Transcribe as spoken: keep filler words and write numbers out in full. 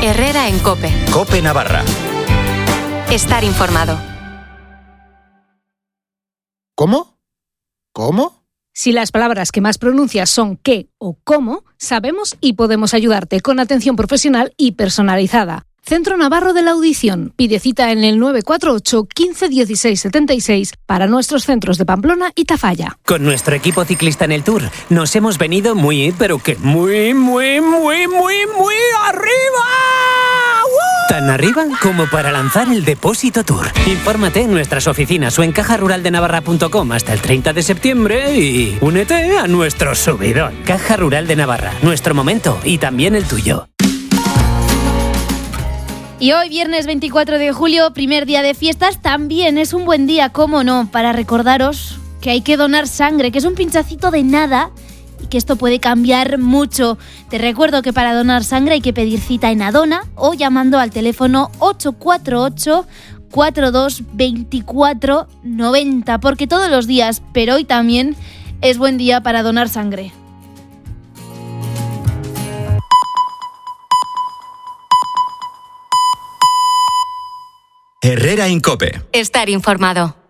Herrera en COPE. COPE Navarra. Estar informado. ¿Cómo? ¿Cómo? Si las palabras que más pronuncias son qué o cómo, sabemos y podemos ayudarte con atención profesional y personalizada. Centro Navarro de la Audición. Pide cita en el nueve cuatro ocho, quince, dieciséis, setenta y seis para nuestros centros de Pamplona y Tafalla. Con nuestro equipo ciclista en el Tour nos hemos venido muy, pero que muy, muy, muy, muy, muy arriba. ¡Uh! Tan arriba como para lanzar el Depósito Tour. Infórmate en nuestras oficinas o en caja rural de navarra punto com hasta el treinta de septiembre y únete a nuestro subidón. Caja Rural de Navarra, nuestro momento y también el tuyo. Y hoy, viernes veinticuatro de julio, primer día de fiestas, también es un buen día, cómo no, para recordaros que hay que donar sangre, que es un pinchacito de nada y que esto puede cambiar mucho. Te recuerdo que para donar sangre hay que pedir cita en Adona o llamando al teléfono ocho cuatro ocho, cuatro dos dos cuatro nueve cero, porque todos los días, pero hoy también, es buen día para donar sangre. Herrera en COPE. Estar informado.